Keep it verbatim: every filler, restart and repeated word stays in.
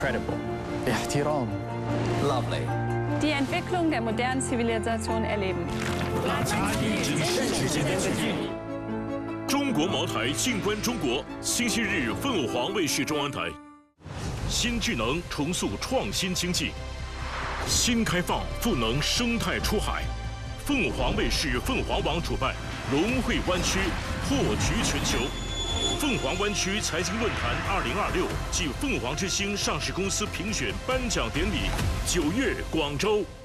Incredible. احترام. Lovely. Die Entwicklung der modernen Zivilisation erleben. 中国茅台，静观中国。星期日，凤凰卫视中央台。新智能重塑创新经济，新开放赋能生态出海。凤凰卫视凤凰网主办融汇湾区，破局全球。凤凰湾区财经论坛二零二六暨凤凰之星上市公司评选颁奖典礼，九月广州。